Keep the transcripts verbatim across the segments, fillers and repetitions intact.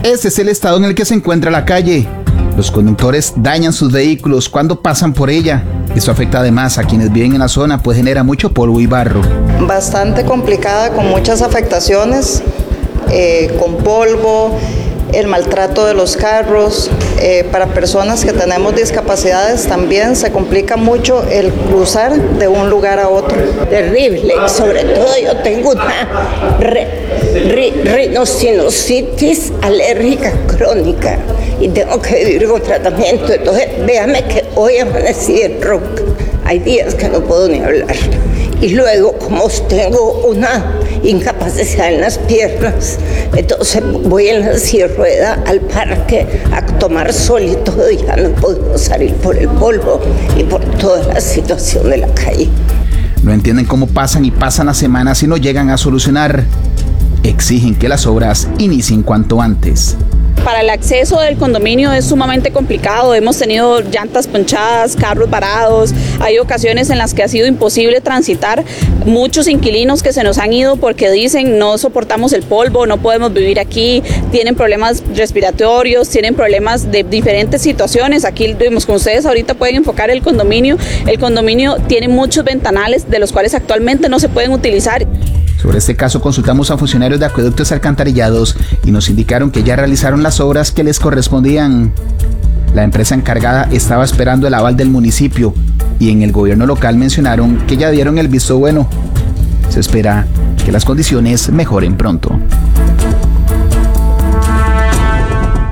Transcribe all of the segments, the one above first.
Ese es el estado en el que se encuentra la calle. Los conductores dañan sus vehículos cuando pasan por ella. Esto afecta además a quienes viven en la zona, pues genera mucho polvo y barro. Bastante complicada, con muchas afectaciones, eh, con polvo, el maltrato de los carros. Eh, para personas que tenemos discapacidades también se complica mucho el cruzar de un lugar a otro. Terrible, sobre todo yo tengo una re, re, rinocinositis alérgica crónica y tengo que vivir con tratamiento. Entonces, véame que hoy amanecí en roca. Hay días que no puedo ni hablar. Y luego, como tengo una incapacidad en las piernas, entonces voy en la silla de rueda al parque a tomar sol y todo, y ya no puedo salir por el polvo y por toda la situación de la calle. No entienden cómo pasan y pasan las semanas y no llegan a solucionar. Exigen que las obras inicien cuanto antes. Para el acceso del condominio es sumamente complicado, hemos tenido llantas ponchadas, carros varados, hay ocasiones en las que ha sido imposible transitar, muchos inquilinos que se nos han ido porque dicen no soportamos el polvo, no podemos vivir aquí, tienen problemas respiratorios, tienen problemas de diferentes situaciones. Aquí vemos con ustedes ahorita pueden enfocar el condominio, el condominio tiene muchos ventanales de los cuales actualmente no se pueden utilizar. Sobre este caso consultamos a funcionarios de acueductos alcantarillados y nos indicaron que ya realizaron las obras que les correspondían. La empresa encargada estaba esperando el aval del municipio y en el gobierno local mencionaron que ya dieron el visto bueno. Se espera que las condiciones mejoren pronto.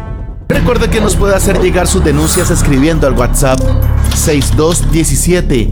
Recuerde que nos puede hacer llegar sus denuncias escribiendo al WhatsApp seis dos uno siete,